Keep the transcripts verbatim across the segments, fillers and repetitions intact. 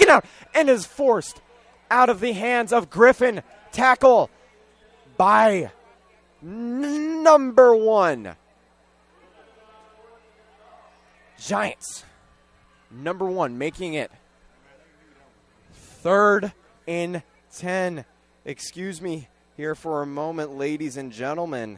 taken out and is forced out of the hands of Griffin. Tackle by n- number one. Giants, number one, making it third and ten. Excuse me here for a moment, ladies and gentlemen.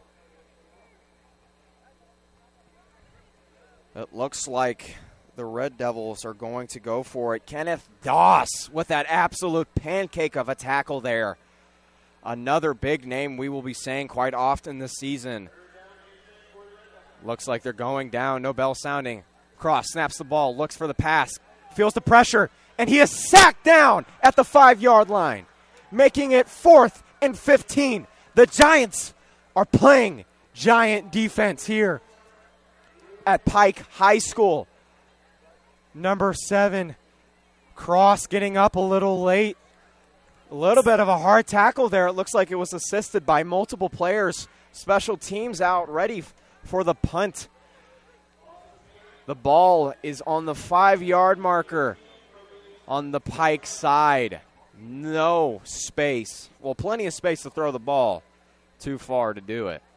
It looks like the Red Devils are going to go for it. Kenneth Doss with that absolute pancake of a tackle there. Another big name we will be saying quite often this season. Looks like they're going down. No bell sounding. Cross snaps the ball, looks for the pass, feels the pressure, and he is sacked down at the five-yard line, making it fourth and fifteen. The Giants are playing giant defense here at Pike High School. Number seven, Cross getting up a little late. A little bit of a hard tackle there. It looks like it was assisted by multiple players. Special teams out ready for the punt. The ball is on the five-yard marker on the Pike side. No space. Well, plenty of space to throw the ball. Too far to do it.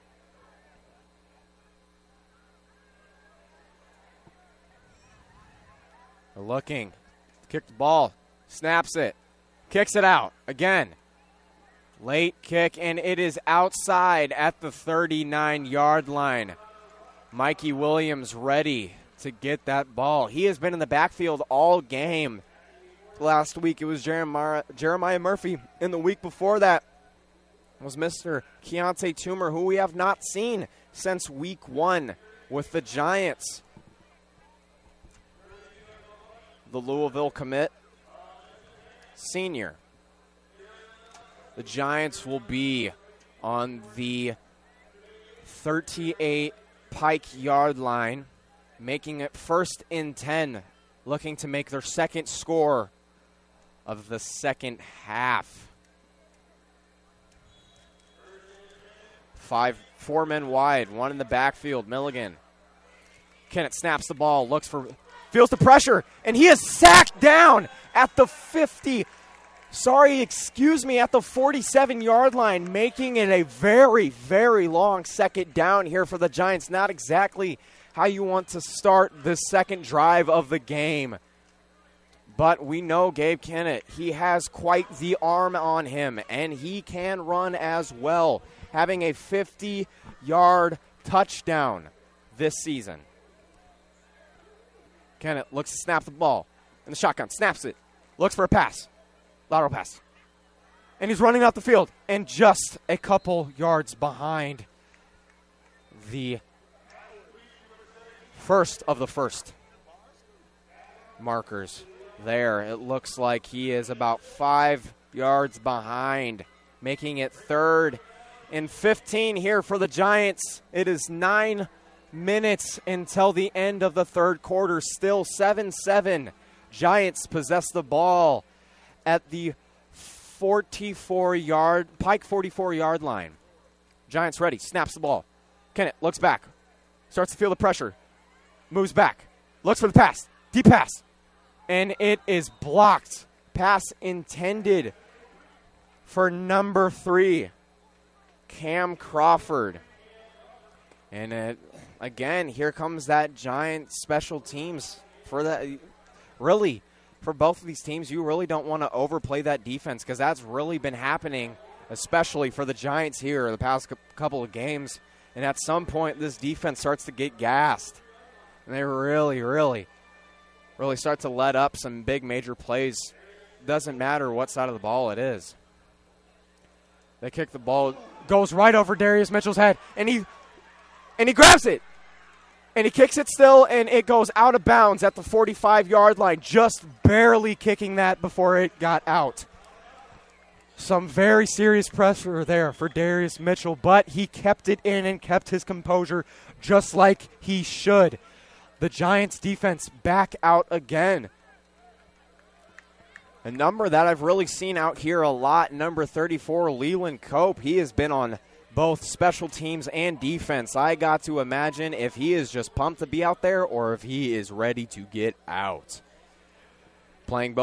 They're looking. Kick the ball. Snaps it. Kicks it out. Again. Late kick, and it is outside at the thirty-nine-yard line. Mikey Williams ready to get that ball. He has been in the backfield all game. Last week it was Jeremiah, Jeremiah Murphy. And the week before that was Mister Keontae Toomer, who we have not seen since week one with the Giants. The Louisville commit, senior. The Giants will be on the thirty-eight Pike yard line, making it first and ten, looking to make their second score of the second half. Five, four men wide, one in the backfield. Milligan. Kennett snaps the ball, looks for, feels the pressure, and he is sacked down at the fifty. Sorry, excuse me, at the forty-seven-yard line, making it a very, very long second down here for the Giants. Not exactly how you want to start the second drive of the game. But we know Gabe Kennett, he has quite the arm on him, and he can run as well, having a fifty-yard touchdown this season. Kennett looks to snap the ball in the shotgun, snaps it, looks for a pass. Lateral pass. And he's running out the field and just a couple yards behind the first of the first markers there. It looks like he is about five yards behind, making it third and fifteen here for the Giants. It is nine minutes until the end of the third quarter. Still seven seven. Giants possess the ball at the forty-four-yard, Pike forty-four-yard line. Giants ready, snaps the ball. Kennett looks back, starts to feel the pressure, moves back, looks for the pass, deep pass, and it is blocked. Pass intended for number three, Cam Crawford. And it, again, here comes that Giant special teams for that. Really, for both of these teams, you really don't want to overplay that defense because that's really been happening, especially for the Giants here the past couple of games. And at some point, this defense starts to get gassed. And they really, really, really start to let up some big major plays. Doesn't matter what side of the ball it is. They kick the ball, goes right over Darius Mitchell's head, and he and he grabs it. And he kicks it still, and it goes out of bounds at the forty-five-yard line, just barely kicking that before it got out. Some very serious pressure there for Darius Mitchell, but he kept it in and kept his composure just like he should. The Giants' defense back out again. A number that I've really seen out here a lot, number thirty-four, Leland Cope. He has been on both special teams and defense. I got to imagine if he is just pumped to be out there or if he is ready to get out. Playing both.